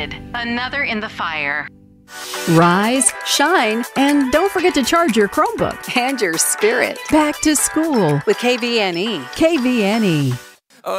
completed. Another in the fire. Rise, shine, and don't forget to charge your Chromebook And your spirit. back to school With KVNE. KVNE.